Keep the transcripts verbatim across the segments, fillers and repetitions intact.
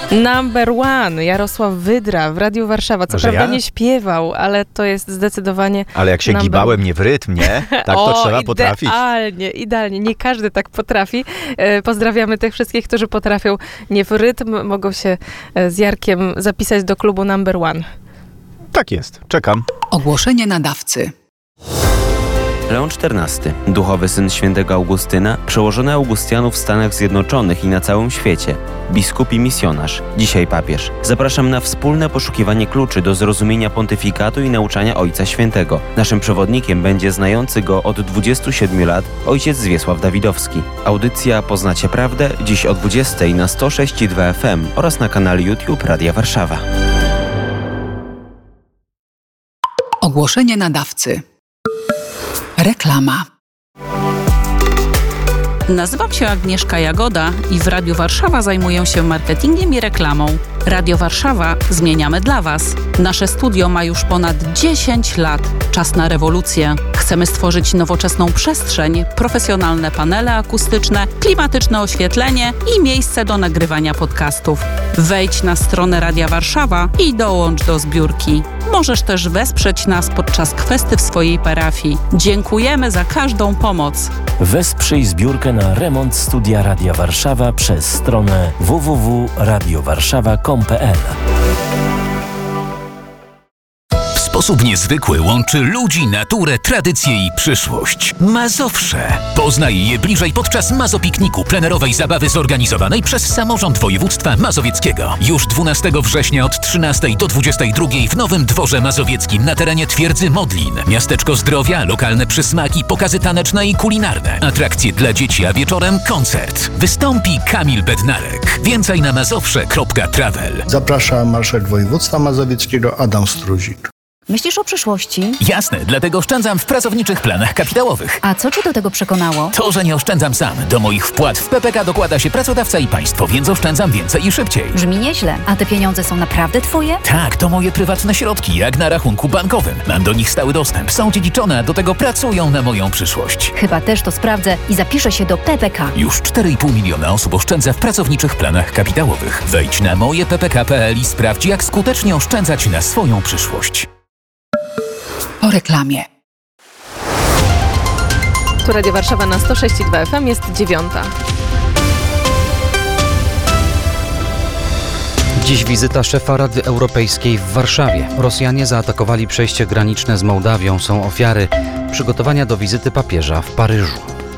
Number one, Jarosław Wydra w Radiu Warszawa. Co Że prawda ja? nie śpiewał, ale to jest zdecydowanie... Ale jak się number... gibałem nie w rytm, nie? Tak to o, trzeba potrafić. Idealnie, idealnie. Nie każdy tak potrafi. E, pozdrawiamy tych wszystkich, którzy potrafią nie w rytm. Mogą się z Jarkiem zapisać do klubu Number One. Tak jest, czekam. Ogłoszenie nadawcy. Leon czternasty, duchowy syn świętego Augustyna, przełożony Augustianów w Stanach Zjednoczonych i na całym świecie, biskup i misjonarz, dzisiaj papież. Zapraszam na wspólne poszukiwanie kluczy do zrozumienia pontyfikatu i nauczania Ojca Świętego. Naszym przewodnikiem będzie znający go od dwudziestu siedmiu lat ojciec Zwiesław Dawidowski. Audycja Poznacie Prawdę dziś o dwudziestej na sto sześć i dwa F M oraz na kanale YouTube Radia Warszawa. Ogłoszenie nadawcy. Reklama. Nazywam się Agnieszka Jagoda i w Radiu Warszawa zajmuję się marketingiem i reklamą. Radio Warszawa zmieniamy dla Was. Nasze studio ma już ponad dziesięć lat. Czas na rewolucję. Chcemy stworzyć nowoczesną przestrzeń, profesjonalne panele akustyczne, klimatyczne oświetlenie i miejsce do nagrywania podcastów. Wejdź na stronę Radia Warszawa i dołącz do zbiórki. Możesz też wesprzeć nas podczas kwesty w swojej parafii. Dziękujemy za każdą pomoc. Wesprzyj zbiórkę na remont studia Radia Warszawa przez stronę w w w kropka radio warszawa kropka com kropka p l. W sposób niezwykły łączy ludzi, naturę, tradycję i przyszłość. Mazowsze. Poznaj je bliżej podczas Mazopikniku, plenerowej zabawy zorganizowanej przez Samorząd Województwa Mazowieckiego. Już dwunastego września od trzynastej do dwudziestej drugiej w Nowym Dworze Mazowieckim na terenie Twierdzy Modlin. Miasteczko zdrowia, lokalne przysmaki, pokazy taneczne i kulinarne. Atrakcje dla dzieci, a wieczorem koncert. Wystąpi Kamil Bednarek. Więcej na mazowsze kropka travel. Zaprasza marszałek województwa mazowieckiego Adam Struzik. Myślisz o przyszłości? Jasne, dlatego oszczędzam w pracowniczych planach kapitałowych. A co cię do tego przekonało? To, że nie oszczędzam sam. Do moich wpłat w P P K dokłada się pracodawca i państwo, więc oszczędzam więcej i szybciej. Brzmi nieźle. A te pieniądze są naprawdę twoje? Tak, to moje prywatne środki, jak na rachunku bankowym. Mam do nich stały dostęp, są dziedziczone, a do tego pracują na moją przyszłość. Chyba też to sprawdzę i zapiszę się do P P K. Już cztery i pół miliona osób oszczędza w pracowniczych planach kapitałowych. Wejdź na moje p p k kropka p l i sprawdź, jak skutecznie oszczędzać na swoją przyszłość. Po reklamie. Tu Radio Warszawa na sto sześć i dwa F M, jest dziewiąta. Dziś wizyta szefa Rady Europejskiej w Warszawie. Rosjanie zaatakowali przejście graniczne z Mołdawią. Są ofiary. Przygotowania do wizyty papieża w Paryżu.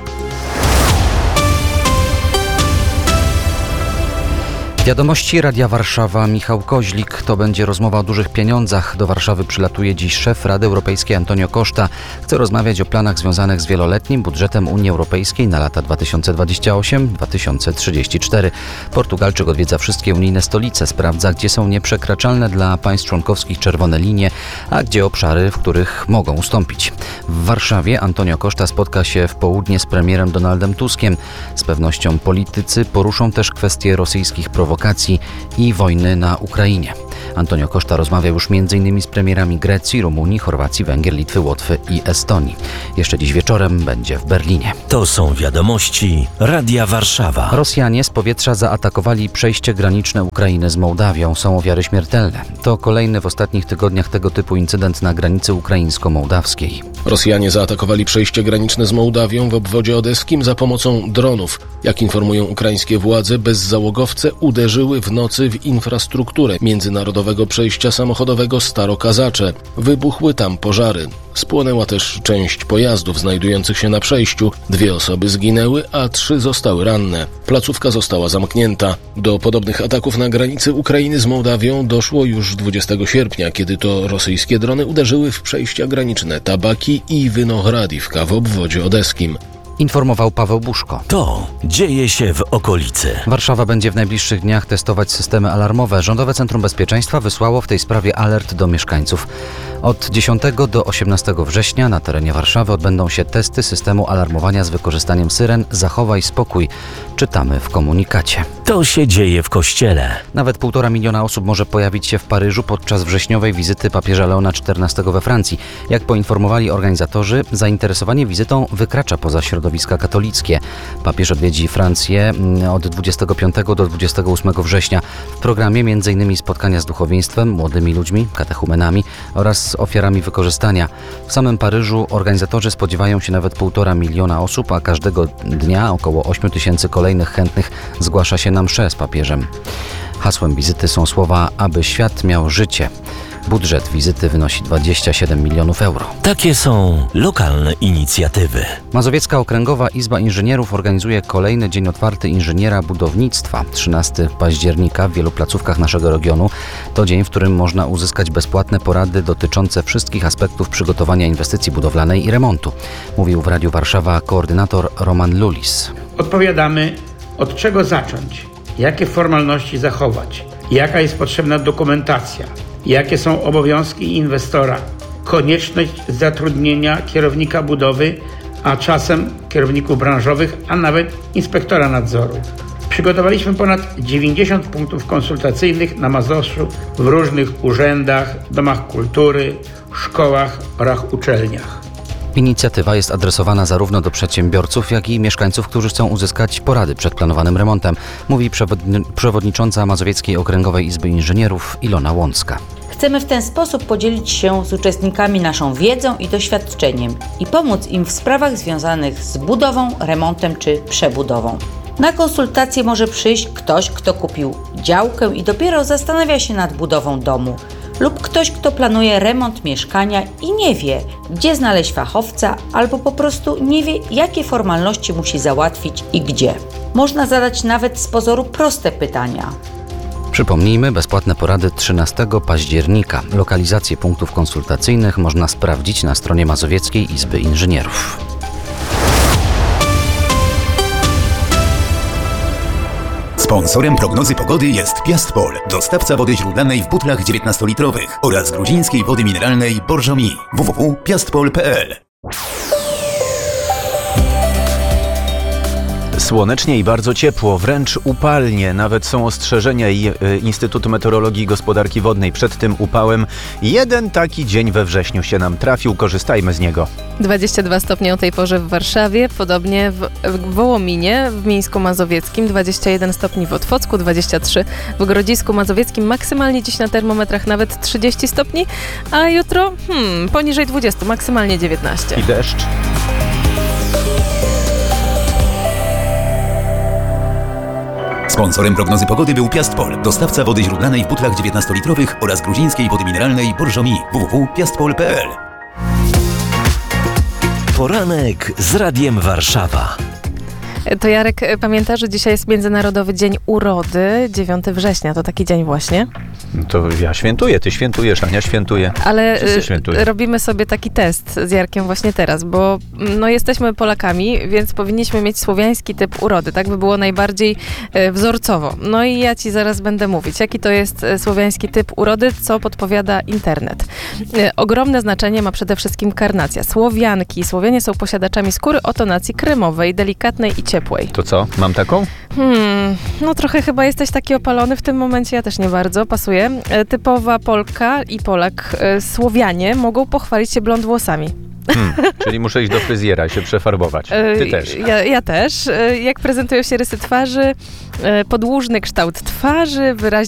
Wiadomości Radia Warszawa, Michał Koźlik. To będzie rozmowa o dużych pieniądzach. Do Warszawy przylatuje dziś szef Rady Europejskiej Antonio Costa. Chce rozmawiać o planach związanych z wieloletnim budżetem Unii Europejskiej na lata dwa tysiące dwudziesty ósmy do dwa tysiące trzydziestego czwartego. Portugalczyk odwiedza wszystkie unijne stolice, sprawdza, gdzie są nieprzekraczalne dla państw członkowskich czerwone linie, a gdzie obszary, w których mogą ustąpić. W Warszawie Antonio Costa spotka się w południe z premierem Donaldem Tuskiem. Z pewnością politycy poruszą też kwestie rosyjskich prowokacji i wojny na Ukrainie. Antonio Costa rozmawia już między innymi z premierami Grecji, Rumunii, Chorwacji, Węgier, Litwy, Łotwy i Estonii. Jeszcze dziś wieczorem będzie w Berlinie. To są wiadomości Radia Warszawa. Rosjanie z powietrza zaatakowali przejście graniczne Ukrainy z Mołdawią. Są ofiary śmiertelne. To kolejny w ostatnich tygodniach tego typu incydent na granicy ukraińsko-mołdawskiej. Rosjanie zaatakowali przejście graniczne z Mołdawią w obwodzie odeskim za pomocą dronów. Jak informują ukraińskie władze, bezzałogowce uderzyły w nocy w infrastrukturę międzynarodowego przejścia samochodowego Staro-Kazacze. Wybuchły tam pożary. Spłonęła też część pojazdów znajdujących się na przejściu. Dwie osoby zginęły, a trzy zostały ranne. Placówka została zamknięta. Do podobnych ataków na granicy Ukrainy z Mołdawią doszło już dwudziestego sierpnia, kiedy to rosyjskie drony uderzyły w przejścia graniczne Tabaki i Wynohradivka w obwodzie odeskim. Informował Paweł Buszko. To dzieje się w okolicy. Warszawa będzie w najbliższych dniach testować systemy alarmowe. Rządowe Centrum Bezpieczeństwa wysłało w tej sprawie alert do mieszkańców. Od dziesiątego do osiemnastego września na terenie Warszawy odbędą się testy systemu alarmowania z wykorzystaniem syren. Zachowaj spokój. Czytamy w komunikacie. To się dzieje w Kościele. Nawet półtora miliona osób może pojawić się w Paryżu podczas wrześniowej wizyty papieża Leona czternastego we Francji. Jak poinformowali organizatorzy, zainteresowanie wizytą wykracza poza środowisko środowiska katolickie. Papież odwiedzi Francję od dwudziestego piątego do dwudziestego ósmego września. W programie m.in. spotkania z duchowieństwem, młodymi ludźmi, katechumenami oraz ofiarami wykorzystania. W samym Paryżu organizatorzy spodziewają się nawet półtora miliona osób, a każdego dnia około ośmiu tysięcy kolejnych chętnych zgłasza się na mszę z papieżem. Hasłem wizyty są słowa, aby świat miał życie. Budżet wizyty wynosi dwadzieścia siedem milionów euro. Takie są lokalne inicjatywy. Mazowiecka Okręgowa Izba Inżynierów organizuje kolejny Dzień Otwarty Inżyniera Budownictwa. trzynastego października w wielu placówkach naszego regionu to dzień, w którym można uzyskać bezpłatne porady dotyczące wszystkich aspektów przygotowania inwestycji budowlanej i remontu. Mówił w Radiu Warszawa koordynator Roman Lulis. Odpowiadamy, od czego zacząć, jakie formalności zachować, jaka jest potrzebna dokumentacja, jakie są obowiązki inwestora, konieczność zatrudnienia kierownika budowy, a czasem kierowników branżowych, a nawet inspektora nadzoru. Przygotowaliśmy ponad dziewięćdziesiąt punktów konsultacyjnych na Mazowszu w różnych urzędach, domach kultury, szkołach oraz uczelniach. Inicjatywa jest adresowana zarówno do przedsiębiorców, jak i mieszkańców, którzy chcą uzyskać porady przed planowanym remontem, mówi przewodni- przewodnicząca Mazowieckiej Okręgowej Izby Inżynierów Ilona Łącka. Chcemy w ten sposób podzielić się z uczestnikami naszą wiedzą i doświadczeniem i pomóc im w sprawach związanych z budową, remontem czy przebudową. Na konsultację może przyjść ktoś, kto kupił działkę i dopiero zastanawia się nad budową domu, lub ktoś, kto planuje remont mieszkania i nie wie, gdzie znaleźć fachowca, albo po prostu nie wie, jakie formalności musi załatwić i gdzie. Można zadać nawet z pozoru proste pytania. Przypomnijmy, bezpłatne porady trzynastego października. Lokalizację punktów konsultacyjnych można sprawdzić na stronie Mazowieckiej Izby Inżynierów. Sponsorem prognozy pogody jest Piastpol, dostawca wody źródlanej w butlach dziewiętnastolitrowych oraz gruzińskiej wody mineralnej Borżomi. w w w kropka piastpol kropka p l. Słonecznie i bardzo ciepło, wręcz upalnie. Nawet są ostrzeżenia i y, Instytutu Meteorologii i Gospodarki Wodnej przed tym upałem. Jeden taki dzień we wrześniu się nam trafił, korzystajmy z niego. dwadzieścia dwa stopnie o tej porze w Warszawie, podobnie w, w Wołominie, w Mińsku Mazowieckim, dwadzieścia jeden stopni w Otwocku, dwadzieścia trzy w Grodzisku Mazowieckim, maksymalnie dziś na termometrach nawet trzydzieści stopni, a jutro hmm, poniżej dwudziestu, maksymalnie dziewiętnaście. I deszcz. Sponsorem prognozy pogody był Piastpol, dostawca wody źródlanej w butlach dziewiętnastolitrowych oraz gruzińskiej wody mineralnej Borżomi. w w w kropka piastpol kropka p l. Poranek z Radiem Warszawa. To Jarek, pamiętasz, że dzisiaj jest Międzynarodowy Dzień Urody, dziewiątego września, to taki dzień właśnie. To ja świętuję, ty świętujesz, Ania świętuje. Ale Wszyscy świętują. robimy sobie taki test z Jarkiem właśnie teraz, bo no, jesteśmy Polakami, więc powinniśmy mieć słowiański typ urody, tak by było najbardziej e, wzorcowo. No i ja ci zaraz będę mówić, jaki to jest e, słowiański typ urody, co podpowiada internet. E, ogromne znaczenie ma przede wszystkim karnacja. Słowianki, Słowianie są posiadaczami skóry o tonacji kremowej, delikatnej i ciepłej. To co, mam taką? Hmm, no trochę chyba jesteś taki opalony w tym momencie, ja też nie bardzo, pasuje. E, typowa Polka i Polak, e, Słowianie mogą pochwalić się blond włosami. Hmm, czyli muszę iść do fryzjera i się przefarbować. Ty też. Ja, ja też. Jak prezentują się rysy twarzy, podłużny kształt twarzy, wyraźnie